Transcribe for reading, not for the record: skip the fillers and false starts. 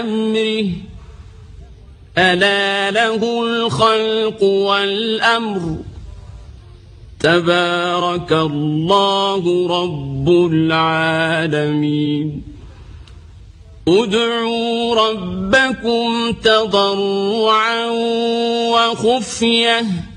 أمره ألا له الخلق والأمر تبارك الله رب العالمين ادعوا ربكم تضرعا وخفية